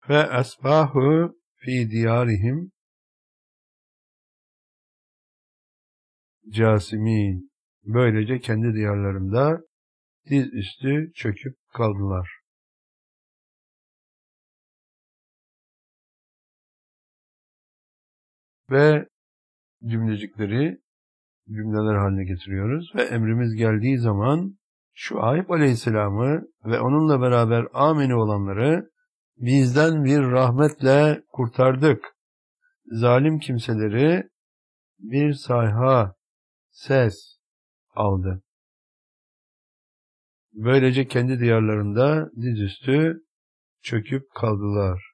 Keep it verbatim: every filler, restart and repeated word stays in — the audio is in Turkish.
Ve esbahu fi diyarihim casimin. Böylece kendi diyarlarında dizüstü çöküp kaldılar. Ve cümlecikleri cümleler haline getiriyoruz. Ve emrimiz geldiği zaman Şuayb Aleyhisselam'ı ve onunla beraber amini olanları bizden bir rahmetle kurtardık. Zalim kimseleri bir sayha, ses aldı. Böylece kendi diyarlarında dizüstü çöküp kaldılar.